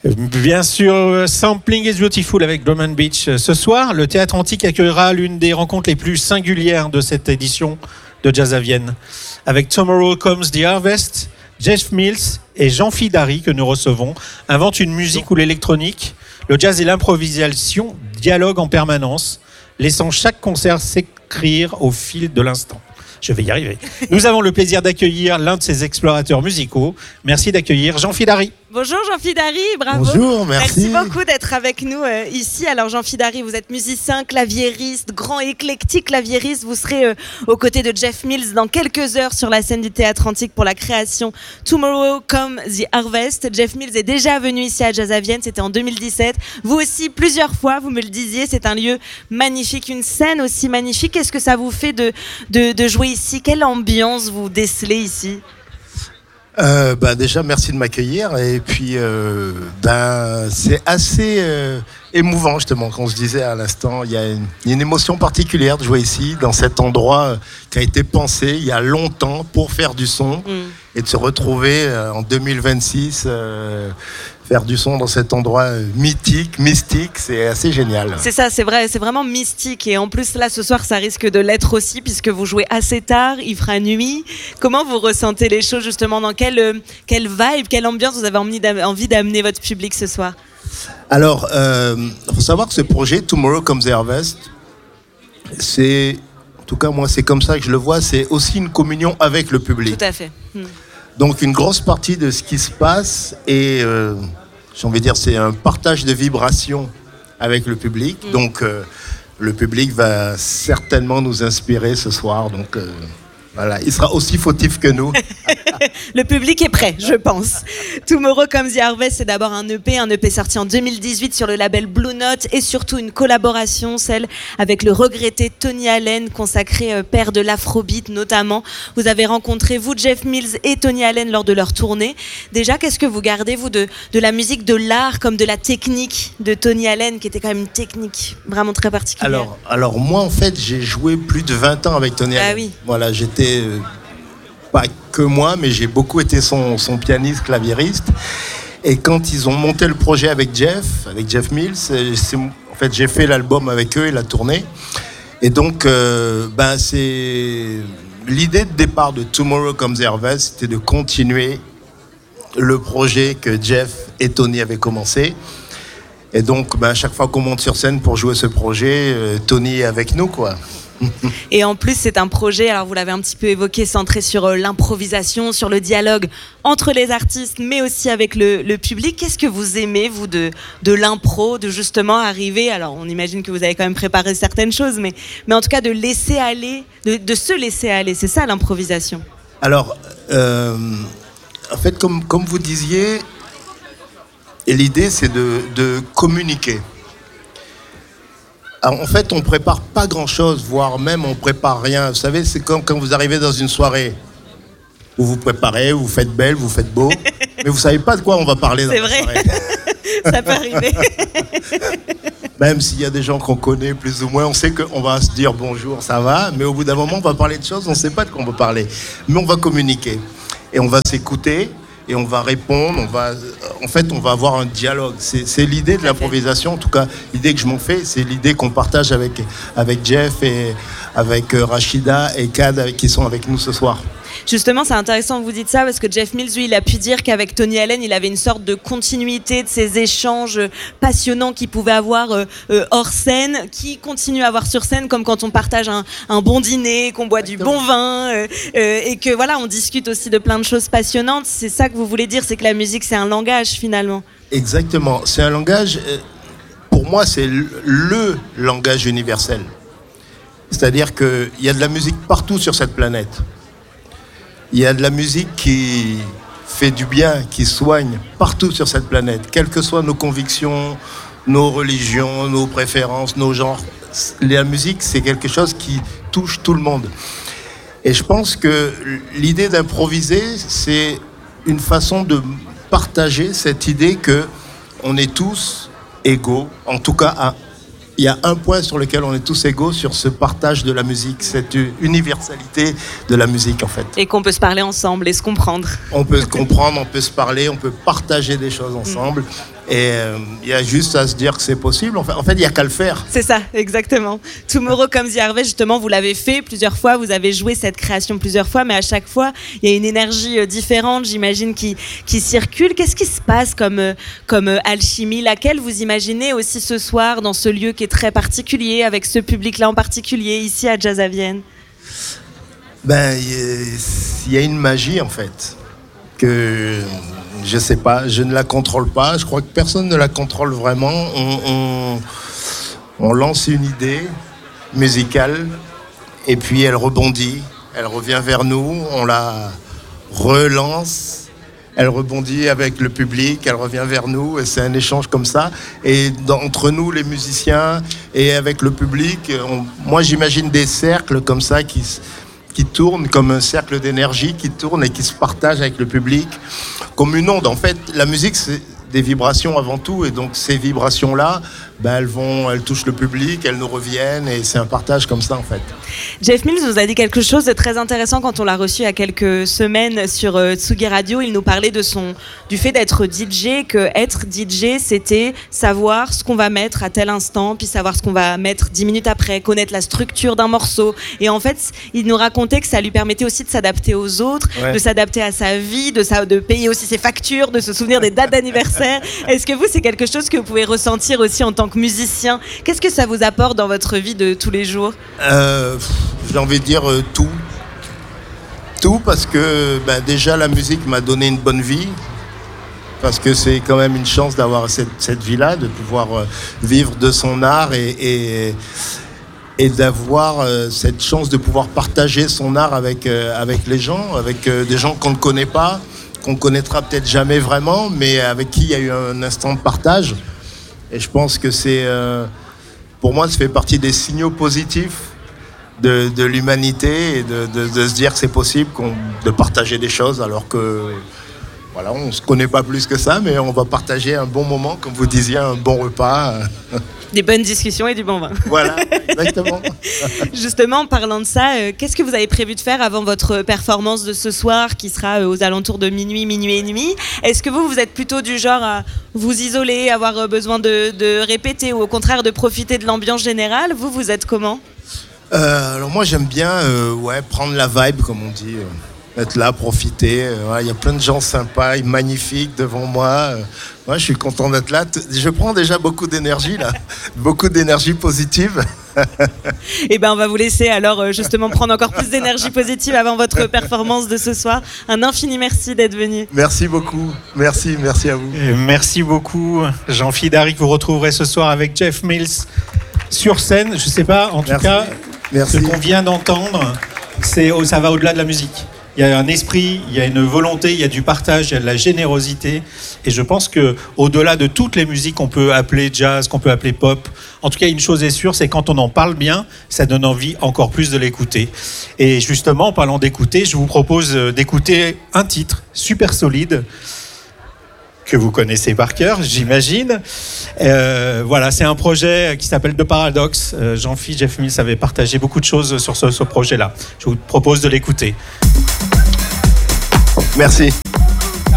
Bien sûr, Sampling is Beautiful avec Drum and Beach. Ce soir, le Théâtre Antique accueillera l'une des rencontres les plus singulières de cette édition de Jazz à Vienne. Avec Tomorrow Comes the Harvest, Jeff Mills et Jean Fidari que nous recevons inventent une musique où l'électronique, le jazz et l'improvisation dialoguent en permanence, laissant chaque concert s'écrire au fil de l'instant. Je vais y arriver. Nous avons le plaisir d'accueillir l'un de ces explorateurs musicaux. Merci d'accueillir Jean Fidari. Bonjour Jean Fidari, bravo. Bonjour, merci. Merci beaucoup d'être avec nous ici. Alors Jean Fidari, vous êtes musicien, claviériste, grand éclectique claviériste. Vous serez aux côtés de Jeff Mills dans quelques heures sur la scène du Théâtre Antique pour la création Tomorrow Comes the Harvest. Jeff Mills est déjà venu ici à Jazz à Vienne, c'était en 2017. Vous aussi, plusieurs fois, vous me le disiez, c'est un lieu magnifique, une scène aussi magnifique. Qu'est-ce que ça vous fait de jouer ici? Quelle ambiance vous décelez ici? Déjà merci de m'accueillir et puis c'est assez émouvant justement, comme on se disait à l'instant, il y a une émotion particulière de jouer ici dans cet endroit qui a été pensé il y a longtemps pour faire du son et de se retrouver en 2026 faire du son dans cet endroit mythique, mystique, c'est assez génial. C'est ça, c'est vrai, c'est vraiment mystique. Et en plus, là, ce soir, ça risque de l'être aussi, puisque vous jouez assez tard, il fera nuit. Comment vous ressentez les choses, justement? Dans quelle vibe, quelle ambiance vous avez envie d'amener votre public ce soir? Alors, il faut savoir que ce projet, Tomorrow Comes the Harvest, c'est, en tout cas moi, c'est comme ça que je le vois, c'est aussi une communion avec le public. Tout à fait. Donc une grosse partie de ce qui se passe est, j'ai envie de dire, c'est un partage de vibrations avec le public. Donc le public va certainement nous inspirer ce soir. Donc voilà, il sera aussi fautif que nous. Le public est prêt, je pense. Tomorrow Comes the Harvest, c'est d'abord un EP sorti en 2018 sur le label Blue Note et surtout une collaboration, celle avec le regretté Tony Allen, consacré père de l'afrobeat notamment. Vous avez rencontré, vous, Jeff Mills et Tony Allen lors de leur tournée. Déjà, qu'est-ce que vous gardez, vous, de la musique, de l'art, comme de la technique de Tony Allen, qui était quand même une technique vraiment très particulière? Alors moi, en fait, j'ai joué plus de 20 ans avec Tony Allen. Ah oui. Voilà, j'étais... pas que moi, mais j'ai beaucoup été son pianiste, claviériste. Et quand ils ont monté le projet avec Jeff Mills, en fait, j'ai fait l'album avec eux et la tournée. Et donc, c'est l'idée de départ de Tomorrow Comes the Harvest, c'était de continuer le projet que Jeff et Tony avaient commencé. Et donc, à chaque fois qu'on monte sur scène pour jouer ce projet, Tony est avec nous, quoi. Et en plus, c'est un projet, alors vous l'avez un petit peu évoqué, centré sur l'improvisation, sur le dialogue entre les artistes, mais aussi avec le public. Qu'est-ce que vous aimez, vous, de l'impro, de justement arriver, alors on imagine que vous avez quand même préparé certaines choses, mais en tout cas de laisser aller, de se laisser aller, c'est ça l'improvisation? Alors, en fait, comme vous disiez, et l'idée c'est de communiquer. Alors, en fait, on prépare pas grand-chose, voire même on prépare rien. Vous savez, c'est comme quand vous arrivez dans une soirée. Vous vous préparez, vous faites belle, vous faites beau, mais vous savez pas de quoi on va parler dans la soirée. C'est vrai, ça peut arriver. Même s'il y a des gens qu'on connaît plus ou moins, on sait qu'on va se dire bonjour, ça va, mais au bout d'un moment, on va parler de choses, on ne sait pas de quoi on va parler. Mais on va communiquer et on va s'écouter. Et on va répondre, on va avoir un dialogue. C'est l'idée de l'improvisation, en tout cas, l'idée que je m'en fais, c'est l'idée qu'on partage avec Jeff et avec Rachida et Kad qui sont avec nous ce soir. Justement, c'est intéressant que vous dites ça parce que Jeff Mills, lui, il a pu dire qu'avec Tony Allen, il avait une sorte de continuité de ces échanges passionnants qu'il pouvait avoir hors scène, qui continue à avoir sur scène, comme quand on partage un bon dîner, qu'on boit du bon vin et que voilà, on discute aussi de plein de choses passionnantes. C'est ça que vous voulez dire, c'est que la musique, c'est un langage finalement. Exactement, c'est un langage, pour moi, c'est le langage universel. C'est-à-dire qu'il y a de la musique partout sur cette planète. Il y a de la musique qui fait du bien, qui soigne partout sur cette planète, quelles que soient nos convictions, nos religions, nos préférences, nos genres. La musique, c'est quelque chose qui touche tout le monde. Et je pense que l'idée d'improviser, c'est une façon de partager cette idée qu'on est tous égaux, en tout cas il y a un point sur lequel on est tous égaux sur ce partage de la musique, cette universalité de la musique en fait. Et qu'on peut se parler ensemble et se comprendre. On peut se comprendre, on peut se parler, on peut partager des choses ensemble. Et il y a juste à se dire que c'est possible. En fait, il n'y a qu'à le faire. C'est ça, exactement. Tomorrow Comes the Harvest, justement, vous l'avez fait plusieurs fois, vous avez joué cette création plusieurs fois, mais à chaque fois, il y a une énergie différente, j'imagine, qui circule. Qu'est-ce qui se passe comme alchimie, laquelle vous imaginez aussi ce soir dans ce lieu qui est très particulier, avec ce public-là en particulier, ici à Jazz à Vienne? Il y a une magie, en fait, que je sais pas, je ne la contrôle pas. Je crois que personne ne la contrôle vraiment. On lance une idée musicale et puis elle rebondit, elle revient vers nous, on la relance, elle rebondit avec le public, elle revient vers nous et c'est un échange comme ça. Et entre nous, les musiciens, et avec le public, moi j'imagine des cercles comme ça qui tourne comme un cercle d'énergie qui tourne et qui se partage avec le public comme une onde. En fait, la musique, c'est des vibrations avant tout, et donc ces vibrations-là, elles touchent le public, elles nous reviennent, et c'est un partage comme ça, en fait. Jeff Mills nous a dit quelque chose de très intéressant quand on l'a reçu il y a quelques semaines sur Tsugi Radio. Il nous parlait du fait d'être DJ, que être DJ, c'était savoir ce qu'on va mettre à tel instant, puis savoir ce qu'on va mettre 10 minutes après, connaître la structure d'un morceau. Et en fait, il nous racontait que ça lui permettait aussi de s'adapter aux autres, de s'adapter à sa vie, de payer aussi ses factures, de se souvenir des dates d'anniversaire. Est-ce que vous, c'est quelque chose que vous pouvez ressentir aussi en tant que musicien? Qu'est-ce que ça vous apporte dans votre vie de tous les jours? J'ai envie de dire tout. Tout, parce que déjà la musique m'a donné une bonne vie, parce que c'est quand même une chance d'avoir cette vie-là, de pouvoir vivre de son art et d'avoir cette chance de pouvoir partager son art avec les gens, avec des gens qu'on ne connaît pas, qu'on connaîtra peut-être jamais vraiment, mais avec qui il y a eu un instant de partage. Et je pense que pour moi, ça fait partie des signaux positifs de l'humanité, et de se dire que c'est possible de partager des choses, alors que voilà, on ne se connaît pas plus que ça, mais on va partager un bon moment, comme vous disiez, un bon repas. Des bonnes discussions et du bon vin. Voilà, exactement. Justement, en parlant de ça, qu'est-ce que vous avez prévu de faire avant votre performance de ce soir, qui sera aux alentours de minuit et demi? Est-ce que vous êtes plutôt du genre à vous isoler, avoir besoin de répéter, ou au contraire de profiter de l'ambiance générale? Vous êtes comment? Alors moi, j'aime bien prendre la vibe, comme on dit. Être là, profiter. Il y a plein de gens sympas et magnifiques devant moi. Je suis content d'être là. Je prends déjà beaucoup d'énergie là, beaucoup d'énergie positive. Eh ben, on va vous laisser alors justement prendre encore plus d'énergie positive avant votre performance de ce soir. Un infini merci d'être venu. Merci beaucoup. Merci à vous. Et merci beaucoup, Jean-Philippe Darry, que vous retrouverez ce soir avec Jeff Mills sur scène. Je sais pas, en tout cas, ce qu'on vient d'entendre, ça va au-delà de la musique. Il y a un esprit, il y a une volonté, il y a du partage, il y a de la générosité. Et je pense qu'au-delà de toutes les musiques qu'on peut appeler jazz, qu'on peut appeler pop, en tout cas, une chose est sûre, c'est quand on en parle bien, ça donne envie encore plus de l'écouter. Et justement, en parlant d'écouter, je vous propose d'écouter un titre super solide, que vous connaissez par cœur, j'imagine. Voilà, c'est un projet qui s'appelle The Paradox. Jean-Philippe, Jeff Mills avait partagé beaucoup de choses sur ce projet-là. Je vous propose de l'écouter. Merci.